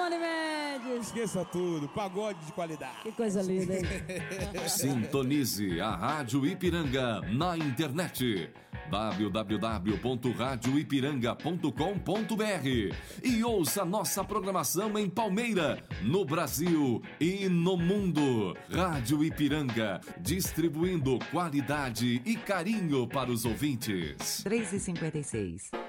Simone Mendes. Esqueça tudo, pagode de qualidade. Que coisa linda, hein? Sintonize a Rádio Ipiranga na internet www.radioipiranga.com.br e ouça nossa programação em Palmeira, no Brasil e no mundo. Rádio Ipiranga, distribuindo qualidade e carinho para os ouvintes. 3h56.